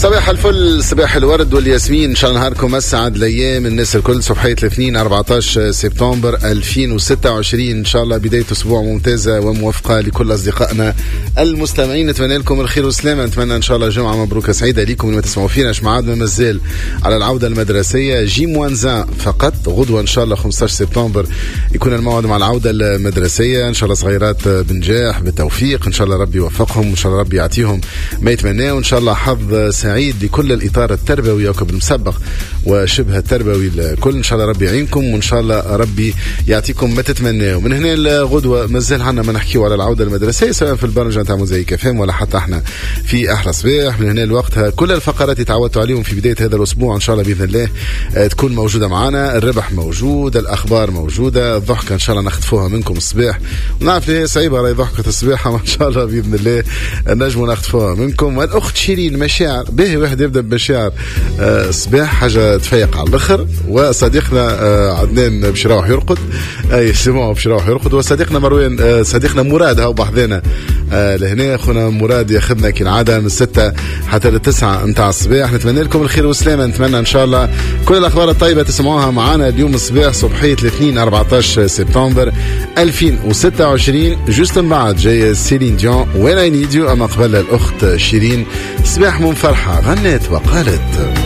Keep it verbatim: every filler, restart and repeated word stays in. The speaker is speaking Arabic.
صباح الفل، صباح الورد والياسمين، ان شاء الله نهاركم اسعد الايام الناس الكل. صبحيه الاثنين أربعطاش سبتمبر ألفين وستة وعشرين، ان شاء الله بدايه اسبوع ممتازه وموفقه لكل اصدقائنا المستمعين. نتمنى لكم الخير والسلامه، نتمنى ان شاء الله جمعه مبروكه سعيده لكم. لما تسمعوا فينا اش معادنا مازال على العوده المدرسيه جي موانزان فقط. غدوه ان شاء الله خمسطاش سبتمبر يكون الموعد مع العوده المدرسيه، ان شاء الله صغيرات بنجاح بالتوفيق، ان شاء الله ربي يوفقهم، ان شاء الله ربي يعطيهم ما يتمناه، وان شاء الله حظ سعيد لكل الإطار التربوي وقبل المسبق وشبه التربوي الكل. إن شاء الله ربي يعينكم، وإن شاء الله ربي يعطيكم ما تتمناه. ومن هنا الغدوة مازال عنا ما نحكيو على العودة المدرسية، سواء في البرنامج نتاع موزايك اف ام ولا حتى احنا في أحلى صباح. من هنا الوقت كل الفقرات اللي تعودتوا عليهم في بداية هذا الأسبوع إن شاء الله بإذن الله تكون موجودة معنا. الربح موجود، الأخبار موجودة، الضحكة إن شاء الله نخطفوها منكم الصباح، ونعرف ليه صعيبة راهي ضحكة الصباح، إن شاء الله بإذن الله نجموا نخطفوها منكم. والأخت شيرين مشاعر به، واحد يبدأ بمشاعر آه صباح حاجة تفيق على الآخر. وصديقنا آه عدنان باش يروح يرقد، أي سمعوا باش يروح يرقد. وصديقنا مروان آه صديقنا مراد هاو بحذانا آه لهنا. أخونا مراد ياخذنا كالعادة من ستة حتى للتسعة نتاع الصباح. نتمنى لكم الخير والسلامة، نتمنى إن شاء الله كل الأخبار الطيبة تسمعوها معنا اليوم الصباح صبحية الاثنين أربعطاش سبتمبر ألفين وستة وعشرين. جوست من بعد جاي سيلين ديون وين اي نيد يو، أما قبل الأخت شيرين صباح من فرحة غنت وقالت